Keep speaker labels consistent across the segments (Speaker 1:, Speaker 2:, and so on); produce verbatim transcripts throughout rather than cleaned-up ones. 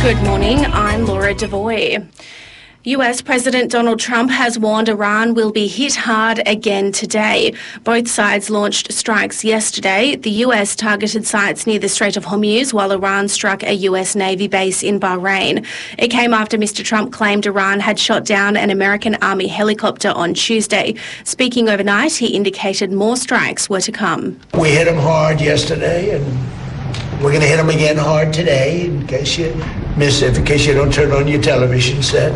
Speaker 1: Good morning, I'm Laura Devoy. U S President Donald Trump has warned Iran will be hit hard again today. Both sides launched strikes yesterday. The U S targeted sites near the Strait of Hormuz, while Iran struck a U S Navy base in Bahrain. It came after Mister Trump claimed Iran had shot down an American Army helicopter on Tuesday. Speaking overnight, he indicated more strikes were to come.
Speaker 2: We hit them hard yesterday, and we're going to hit them again hard today, in case you miss it, in case you don't turn on your television set.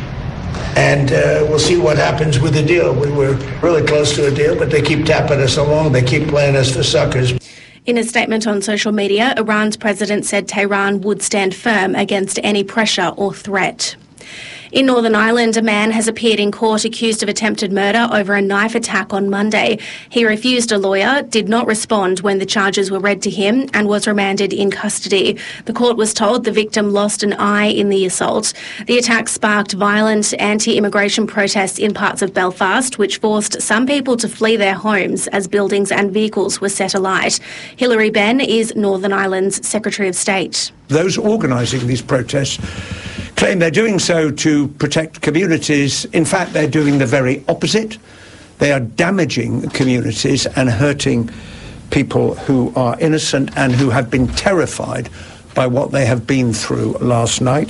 Speaker 2: And uh, we'll see what happens with the deal. We were really close to a deal, but they keep tapping us along. They keep playing us for suckers.
Speaker 1: In a statement on social media, Iran's president said Tehran would stand firm against any pressure or threat. In Northern Ireland, a man has appeared in court accused of attempted murder over a knife attack on Monday. He refused a lawyer, did not respond when the charges were read to him, and was remanded in custody. The court was told the victim lost an eye in the assault. The attack sparked violent anti-immigration protests in parts of Belfast, which forced some people to flee their homes as buildings and vehicles were set alight. Hilary Benn is Northern Ireland's Secretary of State.
Speaker 3: Those organising these protests claim they're doing so to protect communities. In fact, they're doing the very opposite. They are damaging communities and hurting people who are innocent and who have been terrified by what they have been through last night.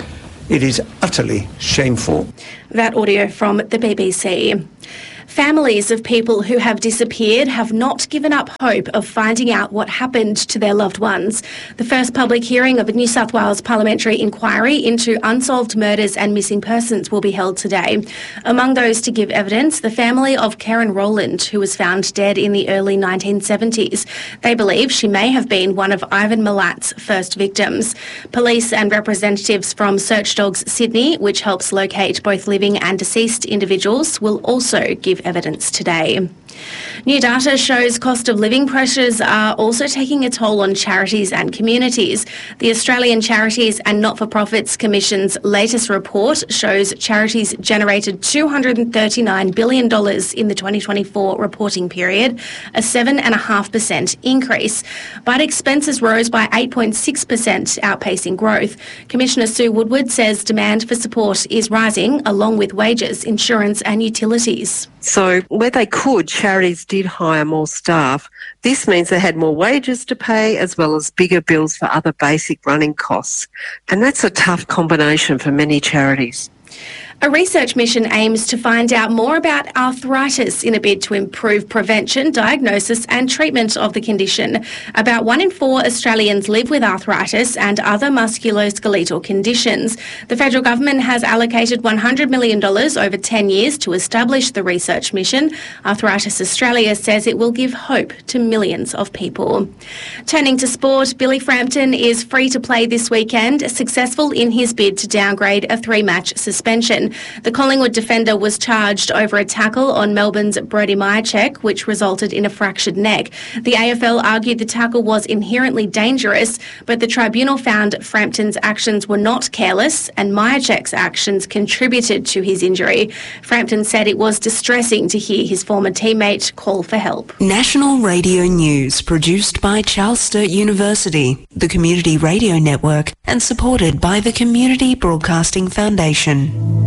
Speaker 3: It is utterly shameful.
Speaker 1: That audio from the B B C. Families of people who have disappeared have not given up hope of finding out what happened to their loved ones. The first public hearing of a New South Wales parliamentary inquiry into unsolved murders and missing persons will be held today. Among those to give evidence, the family of Karen Rowland, who was found dead in the early nineteen seventies. They believe she may have been one of Ivan Milat's first victims. Police and representatives from Search Dogs Sydney, which helps locate both living and deceased individuals, will also give evidence today. New data shows cost of living pressures are also taking a toll on charities and communities. The Australian Charities and Not-for-Profits Commission's latest report shows charities generated two hundred thirty-nine billion dollars in the twenty twenty-four reporting period, a seven point five percent increase. But expenses rose by eight point six percent, outpacing growth. Commissioner Sue Woodward says demand for support is rising, along with wages, insurance and utilities.
Speaker 4: So where they could, charities did hire more staff. This means they had more wages to pay as well as bigger bills for other basic running costs. And that's a tough combination for many charities.
Speaker 1: A research mission aims to find out more about arthritis in a bid to improve prevention, diagnosis and treatment of the condition. About one in four Australians live with arthritis and other musculoskeletal conditions. The federal government has allocated one hundred million dollars over ten years to establish the research mission. Arthritis Australia says it will give hope to millions of people. Turning to sport, Billy Frampton is free to play this weekend, successful in his bid to downgrade a three-match suspension. The Collingwood defender was charged over a tackle on Melbourne's Brody Mihocek, which resulted in a fractured neck. The A F L argued the tackle was inherently dangerous, but the tribunal found Frampton's actions were not careless and Mihocek's actions contributed to his injury. Frampton said it was distressing to hear his former teammate call for help.
Speaker 5: National Radio News, produced by Charles Sturt University, the Community Radio Network, and supported by the Community Broadcasting Foundation.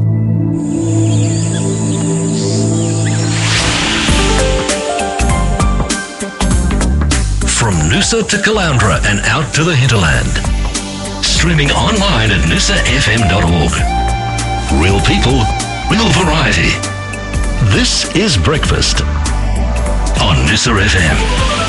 Speaker 6: From Noosa to Caloundra and out to the hinterland. Streaming online at noosa f m dot org. Real people, real variety. This is Breakfast on Noosa F M.